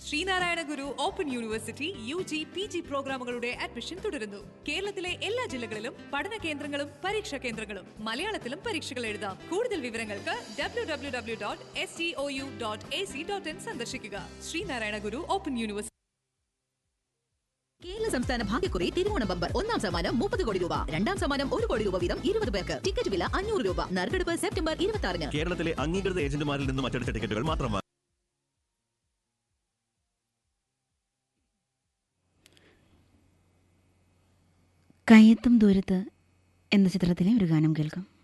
ശ്രീനാരായണ ഗുരു open university UG PG പ്രോഗ്രാമുകളുടെ admission തുടരുന്നു. കേരളത്തിലെ എല്ലാ ജില്ലകളിലും പഠന കേന്ദ്രങ്ങളും പരീക്ഷാ കേന്ദ്രങ്ങളും മലയാളത്തിലും പരീക്ഷകൾ എഴുതാം. കൂടുതൽ വിവരങ്ങൾക്ക് www.stou.ac.in സന്ദർശിക്കുക. ശ്രീനാരായണ ഗുരു ഓപ്പൺ യൂണിവേഴ്സിറ്റി. കേരള സംസ്ഥാന ഭാഗ്യക്കുറി തിരുവോണ ബമ്പർ. ഒന്നാം സമ്മാനം 30 കോടി രൂപ, രണ്ടാം സമ്മാനം 1 കോടി രൂപ വീതം 20 പേർക്ക്. ടിക്കറ്റ് വില 500 രൂപ. നറുക്കെടുപ്പ് സെപ്റ്റംബർ 26-ന്. കേരളത്തിലെ അംഗീകൃത ഏജന്റുമാരിൽ നിന്നും അച്ചടിച്ച ടിക്കറ്റുകൾ മാത്രമാണ്. കയ്യെത്തും ദൂരത്ത് എന്ന ചിത്രത്തിലെ ഒരു ഗാനം കേൾക്കാം.